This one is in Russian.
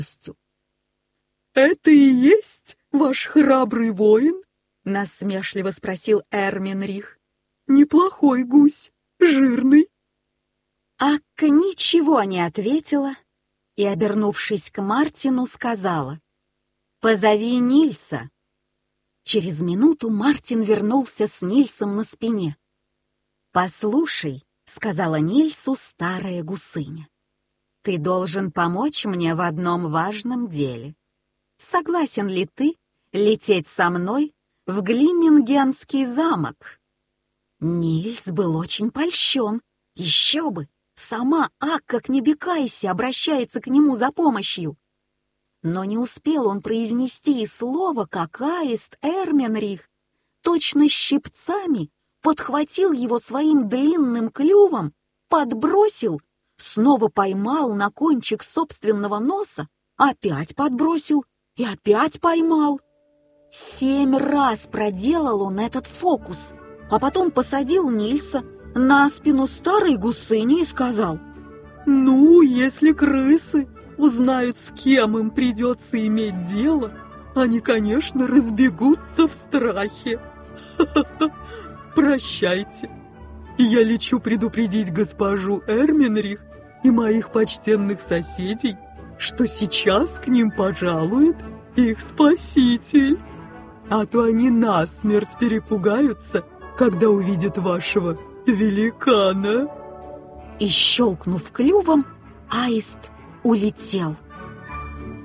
«Это и есть ваш храбрый воин?» — насмешливо спросил Эрменрих. «Неплохой гусь, жирный». Акка ничего не ответила и, обернувшись к Мартину, сказала: «Позови Нильса». Через минуту Мартин вернулся с Нильсом на спине. «Послушай», — сказала Нильсу старая гусыня, — «ты должен помочь мне в одном важном деле. Согласен ли ты лететь со мной в Глиммингенский замок?» Нильс был очень польщен. Еще бы! Сама Акка Кнебекайси обращается к нему за помощью. Но не успел он произнести и слова, как аист Эрменрих точно щипцами подхватил его своим длинным клювом, подбросил, снова поймал на кончик собственного носа, опять подбросил и опять поймал. 7 раз проделал он этот фокус, а потом посадил Нильса на спину старой гусыни и сказал: «Ну, если крысы узнают, с кем им придется иметь дело, они, конечно, разбегутся в страхе. Прощайте. Я лечу предупредить госпожу Эрменрих и моих почтенных соседей, что сейчас к ним пожалует их спаситель. А то они насмерть перепугаются, когда увидят вашего великана». И, щелкнув клювом, аист улетел.